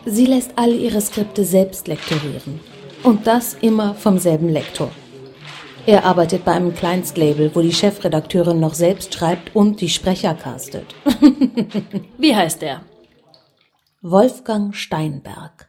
Sie lässt alle ihre Skripte selbst lektorieren. Und das immer vom selben Lektor. Er arbeitet bei einem Kleinstlabel, wo die Chefredakteurin noch selbst schreibt und die Sprecher castet. Wie heißt er? Wolfgang Steinberg.